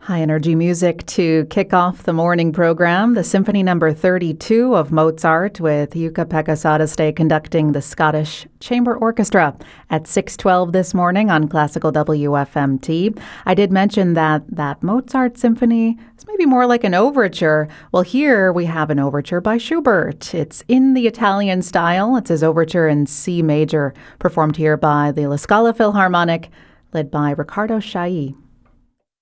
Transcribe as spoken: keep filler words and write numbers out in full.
High energy music to kick off the morning program. The Symphony Number thirty-two of Mozart with Jukka-Pekka Sataste conducting the Scottish Chamber Orchestra at six twelve this morning on Classical W F M T. I did mention that that Mozart symphony is maybe more like an overture. Well, here we have an overture by Schubert. It's in the Italian style. It's his overture in C major, performed here by the La Scala Philharmonic, led by Riccardo Chailly.